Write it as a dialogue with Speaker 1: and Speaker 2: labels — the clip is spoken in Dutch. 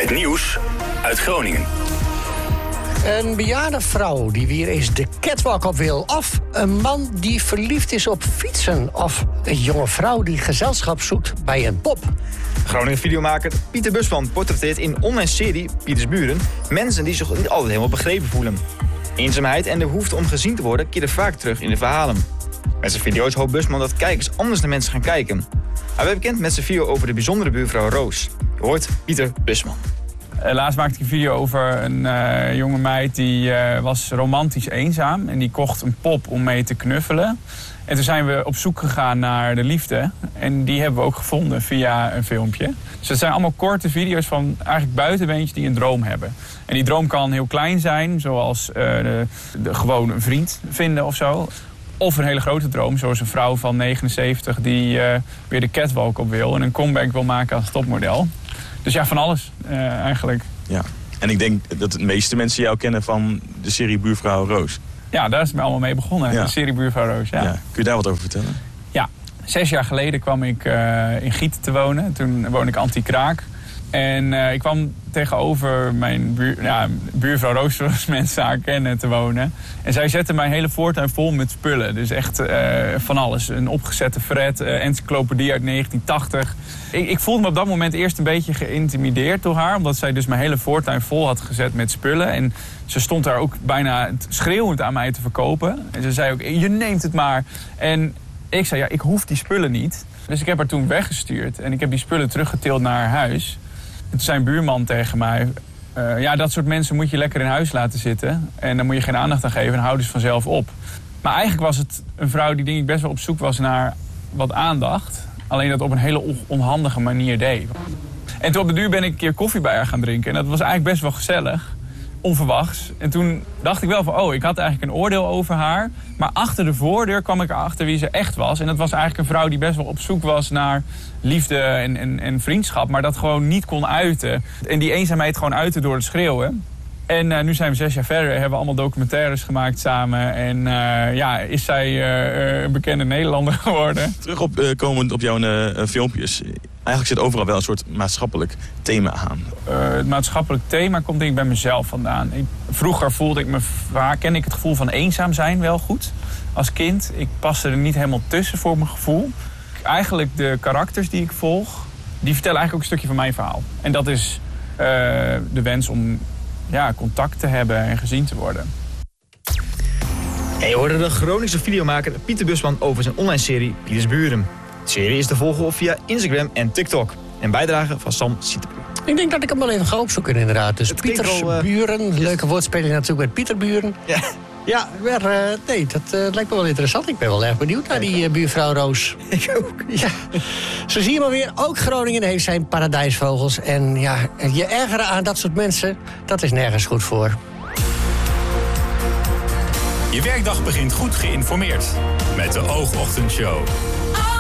Speaker 1: Het nieuws uit Groningen.
Speaker 2: Een bejaarde vrouw die weer eens de catwalk op wil. Of een man die verliefd is op fietsen. Of een jonge vrouw die gezelschap zoekt bij een pop.
Speaker 3: Groningen videomaker Pieter Busman portretteert in online serie Pietersburen mensen die zich niet altijd helemaal begrepen voelen. Eenzaamheid en de behoefte om gezien te worden keren vaak terug in de verhalen. Met zijn video's hoopt Busman dat kijkers anders naar mensen gaan kijken. Hij werd bekend met zijn video over de bijzondere buurvrouw Roos. Je hoort Pieter Busman.
Speaker 4: Laatst maakte ik een video over een jonge meid die was romantisch eenzaam. En die kocht een pop om mee te knuffelen. En toen zijn we op zoek gegaan naar de liefde. En die hebben we ook gevonden via een filmpje. Dus het zijn allemaal korte video's van eigenlijk buitenbeentjes die een droom hebben. En die droom kan heel klein zijn, zoals gewoon een vriend vinden of zo. Of een hele grote droom, zoals een vrouw van 79 die weer de catwalk op wil en een comeback wil maken als topmodel. Dus ja, van alles eigenlijk.
Speaker 5: Ja, en ik denk dat de meeste mensen jou kennen van de serie Buurvrouw Roos.
Speaker 4: Ja, daar is het allemaal mee begonnen, de serie Buurvrouw Roos. Ja.
Speaker 5: Kun je daar wat over vertellen?
Speaker 4: Ja, 6 jaar geleden kwam ik in Gieten te wonen. Toen woonde ik anti-kraak. En ik kwam tegenover mijn buurvrouw Roos, zoals mensen haar kennen, te wonen. En zij zette mijn hele voortuin vol met spullen. Dus echt van alles. Een opgezette Fred, encyclopedie uit 1980. Ik voelde me op dat moment eerst een beetje geïntimideerd door haar. Omdat zij dus mijn hele voortuin vol had gezet met spullen. En ze stond daar ook bijna schreeuwend aan mij te verkopen. En ze zei ook, je neemt het maar. En ik zei, ja, ik hoef die spullen niet. Dus ik heb haar toen weggestuurd. En ik heb die spullen teruggetild naar haar huis. En toen zei een buurman tegen mij, dat soort mensen moet je lekker in huis laten zitten. En dan moet je geen aandacht aan geven en houden ze vanzelf op. Maar eigenlijk was het een vrouw die denk ik best wel op zoek was naar wat aandacht. Alleen dat op een hele onhandige manier deed. En toen op de duur ben ik een keer koffie bij haar gaan drinken. En dat was eigenlijk best wel gezellig. Onverwachts. En toen dacht ik wel van, ik had eigenlijk een oordeel over haar. Maar achter de voordeur kwam ik erachter wie ze echt was. En dat was eigenlijk een vrouw die best wel op zoek was naar liefde en vriendschap. Maar dat gewoon niet kon uiten. En die eenzaamheid gewoon uiten door het schreeuwen. En nu zijn we 6 jaar verder, hebben we allemaal documentaires gemaakt samen. En is zij een bekende Nederlander geworden.
Speaker 5: Terugkomend op jouw filmpjes. Eigenlijk zit overal wel een soort maatschappelijk thema aan.
Speaker 4: Het maatschappelijk thema komt denk ik bij mezelf vandaan. Vroeger kende ik het gevoel van eenzaam zijn wel goed. Als kind. Ik paste er niet helemaal tussen voor mijn gevoel. Eigenlijk de karakters die ik volg, die vertellen eigenlijk ook een stukje van mijn verhaal. En dat is de wens om contact te hebben en gezien te worden.
Speaker 3: En je hoorde de Groningse videomaker Pieter Busman over zijn online serie Pietersburen. De serie is te volgen via Instagram en TikTok. En bijdrage van Sam Sieterbuur.
Speaker 2: Ik denk dat ik hem wel even ga opzoeken inderdaad. Dus Pietersburen, leuke woordspeling natuurlijk met Pieterburen. Ja, maar dat lijkt me wel interessant. Ik ben wel erg benieuwd naar die buurvrouw Roos.
Speaker 3: Ik ook.
Speaker 2: Ja. Zo zie je maar weer, ook Groningen heeft zijn paradijsvogels. En ja, je ergeren aan dat soort mensen, dat is nergens goed voor.
Speaker 1: Je werkdag begint goed geïnformeerd met de Oogochtendshow.